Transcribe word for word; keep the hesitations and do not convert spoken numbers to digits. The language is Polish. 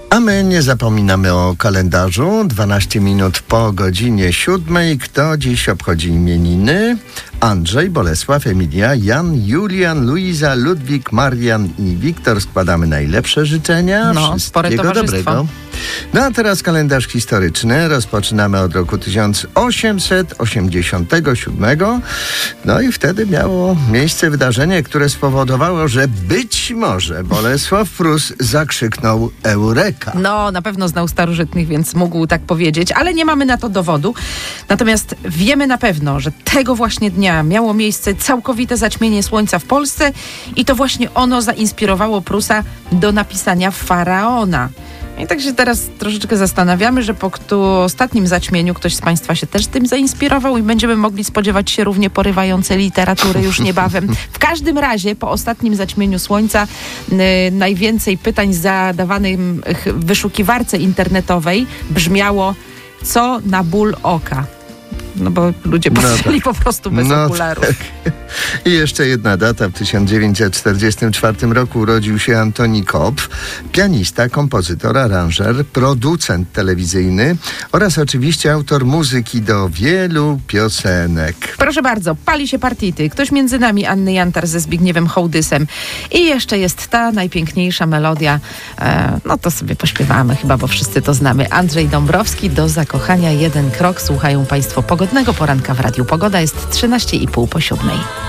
A my nie zapominamy o kalendarzu. dwanaście minut po godzinie siódmej. Kto dziś obchodzi imieniny? Andrzej, Bolesław, Emilia, Jan, Julian, Luiza, Ludwik, Marian i Wiktor. Składamy najlepsze życzenia. No, spore towarzystwo. Dobrego. No a teraz kalendarz historyczny. Rozpoczynamy od roku tysiąc osiemset osiemdziesiątego siódmego. No i wtedy miało miejsce wydarzenie, które spowodowało, że być może Bolesław Prus zakrzyknął Eureka. No, na pewno znał starożytnych, więc mógł tak powiedzieć, ale nie mamy na to dowodu. Natomiast wiemy na pewno, że tego właśnie dnia miało miejsce całkowite zaćmienie słońca w Polsce i to właśnie ono zainspirowało Prusa do napisania Faraona. I tak się teraz troszeczkę zastanawiamy, że po kto ostatnim zaćmieniu ktoś z Państwa się też tym zainspirował i będziemy mogli spodziewać się równie porywającej literatury już niebawem. W każdym razie po ostatnim zaćmieniu słońca y, najwięcej pytań zadawanych w wyszukiwarce internetowej brzmiało: co na ból oka? No bo ludzie patrzyli no tak. po prostu bez no okularów. Tak. I jeszcze jedna data. W tysiąc dziewięćset czterdziestym czwartym roku urodził się Antoni Kopf, pianista, kompozytor, aranżer, producent telewizyjny oraz oczywiście autor muzyki do wielu piosenek. Proszę bardzo, pali się partity. Ktoś między nami, Anny Jantar ze Zbigniewem Hołdysem. I jeszcze jest ta najpiękniejsza melodia. E, no to sobie pośpiewamy chyba, bo wszyscy to znamy. Andrzej Dąbrowski, Do zakochania jeden krok. Słuchają Państwo pogodnego poranka w Radiu Pogoda. Jest trzynaście i pół po siódmej.